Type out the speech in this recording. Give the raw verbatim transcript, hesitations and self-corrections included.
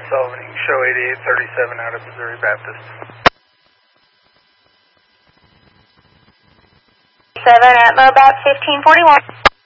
Sullivan, you can show eighty-eight thirty-seven out of Missouri Baptist. seven at Mobap fifteen forty-one.